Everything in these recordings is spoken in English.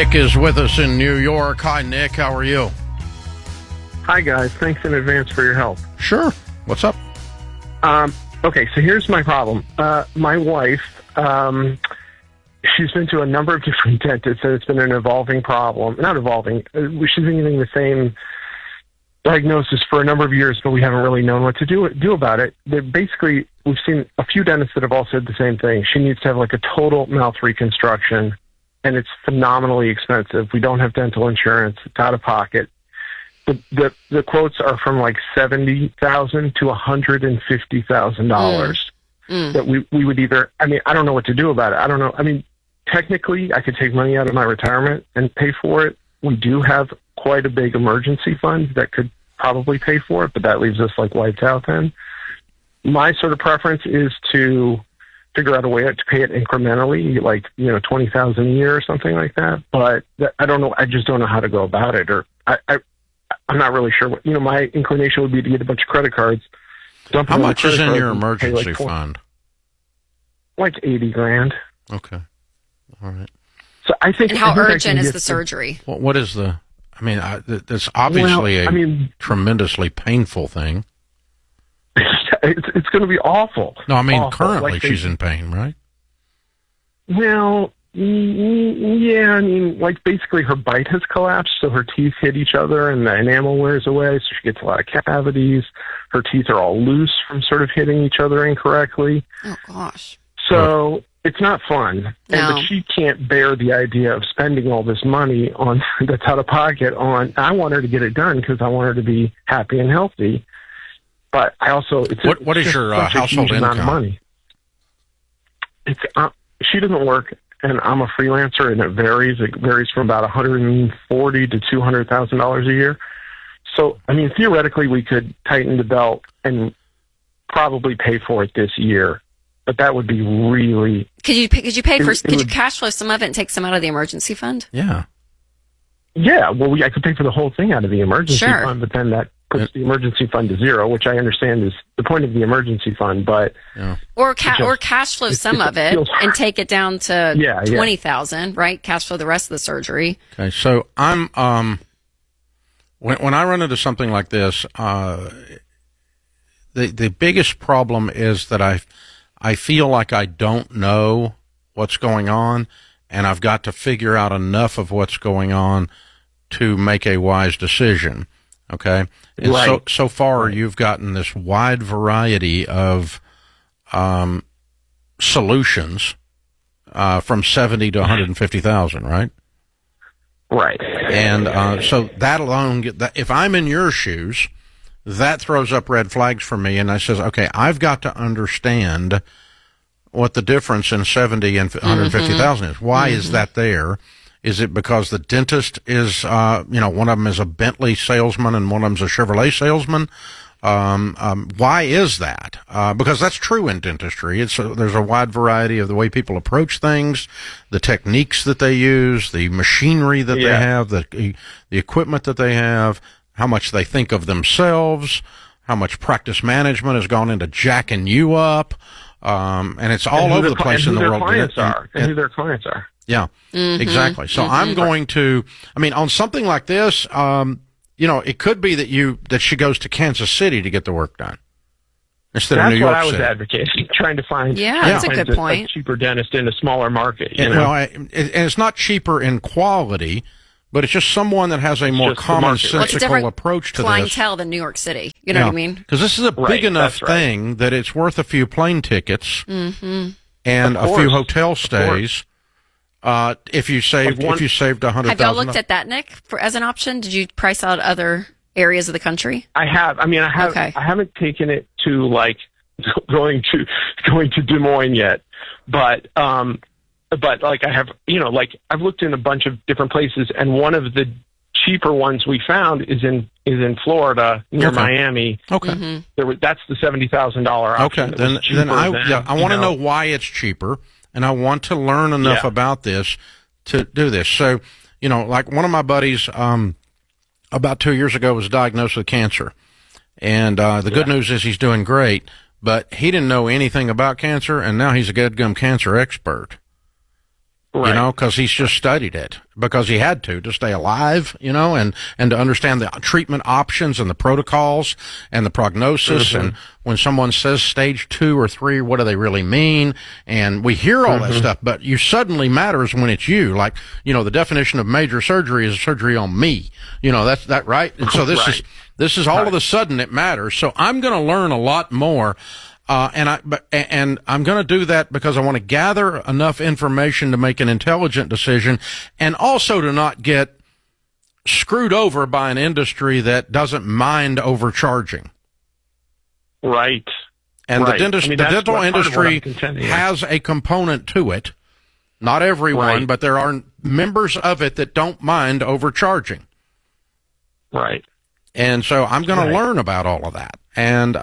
Nick is with us in New York. Hi, Nick. How are you? Hi, guys. Thanks in advance for your help. Sure. What's up? Okay, so here's my problem. My wife, she's been to a number of different dentists, and it's been an evolving problem. Not evolving. She's been getting the same diagnosis for a number of years, but we haven't really known what to do about it. Basically, we've seen a few dentists that have all said the same thing. She needs to have like a total mouth reconstruction, and it's phenomenally expensive. We don't have dental insurance. It's out of pocket. The quotes are from like $70,000 to $150,000 that we would either. I mean, I don't know what to do about it. I don't know. I mean, technically, I could take money out of my retirement and pay for it. We do have quite a big emergency fund that could probably pay for it, but that leaves us like wiped out then. My sort of preference is to figure out a way to pay it incrementally, like, $20,000 a year or something like that. But I don't know. I just don't know how to go about it, or I'm not really sure what, my inclination would be to get a bunch of credit cards. How much is in your emergency fund? Like $80,000. Okay. All right. So I think. And how urgent is the surgery? What is the? I mean, that's obviously a tremendously painful thing. It's going to be awful. No, I mean, awful. currently she's in pain, right? Well, yeah, I mean, like basically her bite has collapsed, so her teeth hit each other and the enamel wears away, so she gets a lot of cavities. Her teeth are all loose from sort of hitting each other incorrectly. Oh, gosh. So it's not fun. No. But she can't bear the idea of spending all this money on that's out of pocket on. I want her to get it done because I want her to be happy and healthy. But I also, what is your household income? Of money. It's she doesn't work, and I'm a freelancer, and it varies. It varies from about $140,000 to $200,000 a year. So, I mean, theoretically, we could tighten the belt and probably pay for it this year, but that would be really. Could you cash flow some of it and take some out of the emergency fund? Yeah. Yeah. Well, I could pay for the whole thing out of the emergency Sure. fund, but then that puts the emergency fund to zero, which I understand is the point of the emergency fund, but or cash flow some of it and take it down to $20,000, right? Cash flow the rest of the surgery. Okay, so I'm when I run into something like this, the biggest problem is that I feel like I don't know what's going on, and I've got to figure out enough of what's going on to make a wise decision. Okay, and right. so far you've gotten this wide variety of solutions from 70 to 150,000, right? Right. And so that alone, if I'm in your shoes, that throws up red flags for me, and I says, okay, I've got to understand what the difference in 70 and 150,000 is. Why is that there? Is it because the dentist is, one of them is a Bentley salesman and one of them's a Chevrolet salesman? Why is that? Because that's true in dentistry. There's a wide variety of the way people approach things, the techniques that they use, the machinery that they have, the equipment that they have, how much they think of themselves, how much practice management has gone into jacking you up. And it's all over the place in the world. And who their clients are. Yeah, exactly. So I'm going to, on something like this, it could be that she goes to Kansas City to get the work done instead of New York City. That's what I was advocating, trying to find that's a good point. A cheaper dentist in a smaller market. And it's not cheaper in quality, but it's just someone that has a more commonsensical approach to clientele than New York City. You know what I mean? Because this is a big enough thing that it's worth a few plane tickets and a few hotel stays. If you saved $100,000. Have y'all looked at that, Nick, as an option? Did you price out other areas of the country? I have. I have. Okay. I haven't taken it to going to Des Moines yet, but like I have. I've looked in a bunch of different places, and one of the cheaper ones we found is in Florida near Miami. Okay. That's the $70,000 option. Okay. Then I want to know why it's cheaper. And I want to learn enough about this to do this. So, like one of my buddies, about 2 years ago was diagnosed with cancer. And the good news is he's doing great, but he didn't know anything about cancer, and now he's a GetGum cancer expert. right. Because he's just studied it because he had to stay alive, and to understand the treatment options and the protocols and the prognosis. And when someone says stage 2 or 3, what do they really mean? And we hear all that stuff, but you suddenly matters when it's you. Like, the definition of major surgery is surgery on me. That's that, right? And so this is all of a sudden it matters. So I'm going to learn a lot more. And I'm going to do that because I want to gather enough information to make an intelligent decision, and also to not get screwed over by an industry that doesn't mind overcharging. Right. And the dental industry has a component to it. Not everyone, but there are members of it that don't mind overcharging. Right. And so I'm going to learn about all of that. And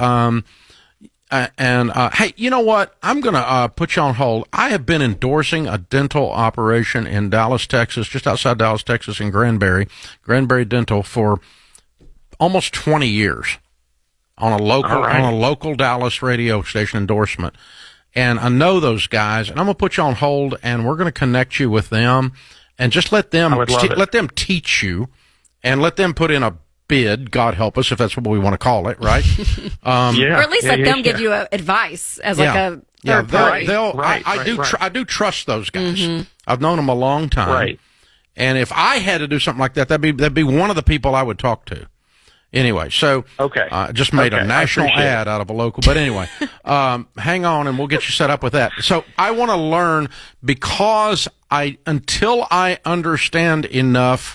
hey, you know what? I'm going to put you on hold. I have been endorsing a dental operation in Dallas, Texas, just outside Dallas, Texas, in Granbury Dental, for almost 20 years on a local Dallas radio station endorsement. And I know those guys, and I'm going to put you on hold, and we're going to connect you with them, and just let them teach you, and let them put in a bid, God help us, if that's what we want to call it, right? Or at least let them give you advice as like a third party. I do trust those guys. I've known them a long time. Right. And if I had to do something like that, that'd be one of the people I would talk to. Anyway, so just made a national ad out of a local. But anyway, hang on, and we'll get you set up with that. So I want to learn, because until I understand enough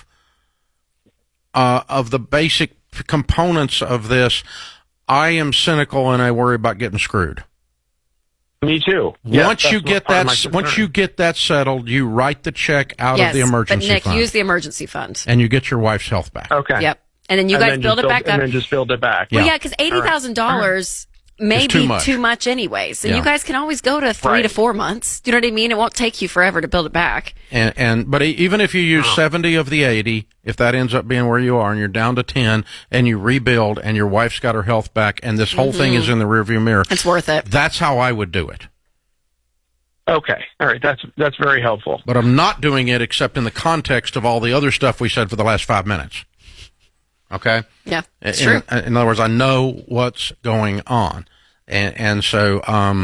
of the basic components of this, I am cynical and I worry about getting screwed. Me too. Once you get that settled, you write the check out of the emergency fund. But Nick, use the emergency fund, and you get your wife's health back. Okay. Yep. And then you guys build it back up. And then just build it back. Well, because $80,000 may be too much anyways. And you guys can always go to 3 to 4 months. Do you know what I mean? It won't take you forever to build it back. But even if you use 70 of the 80, if that ends up being where you are and you're down to 10 and you rebuild and your wife's got her health back and this whole thing is in the rearview mirror, it's worth it. That's how I would do it. Okay. All right. That's very helpful. But I'm not doing it except in the context of all the other stuff we said for the last 5 minutes. Okay? Yeah, it's true. In other words, I know what's going on. And so,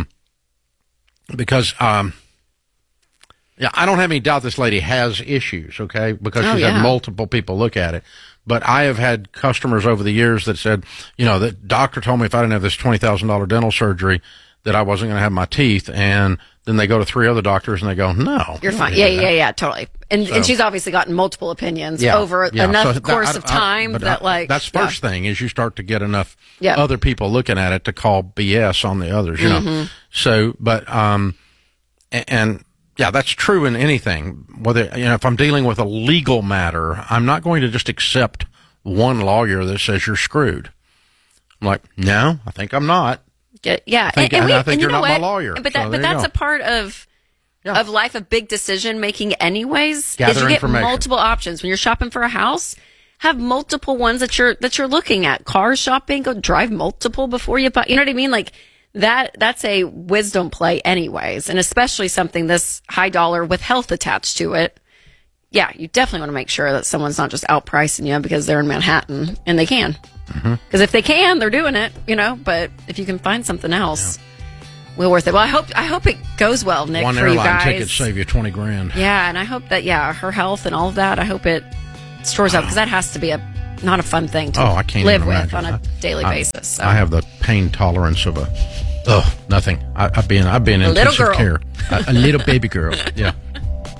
because, I don't have any doubt this lady has issues, okay? Because she's had multiple people look at it. But I have had customers over the years that said, the doctor told me if I didn't have this $20,000 dental surgery that I wasn't going to have my teeth. And then they go to 3 other doctors and they go, no. You're fine. Yeah, totally. And she's obviously gotten multiple opinions over enough course of time that's first thing is you start to get enough other people looking at it to call BS on the others, So, but, that's true in anything. Whether, if I'm dealing with a legal matter, I'm not going to just accept one lawyer that says you're screwed. I'm like, no, I think I'm not. I think you're not my lawyer. But that's a part of life, a big decision making anyways. Gather is you get information. Multiple options when you're shopping for a house. Have multiple ones that you're looking at. Car shopping, go drive multiple before you buy. You know what I mean? Like that's a wisdom play anyways, and especially something this high dollar with health attached to it. Yeah, you definitely want to make sure that someone's not just outpricing you because they're in Manhattan and they can. Because if they can, they're doing it, But if you can find something else, well worth it. Well, I hope it goes well, Nick, for you guys. One airline ticket save you $20,000. Yeah, and I hope that her health and all of that. I hope it stores up because that has to be not a fun thing to I can't live even with imagine. on a daily basis. So. I have the pain tolerance of nothing. I've been in intensive care. A little baby girl. Yeah.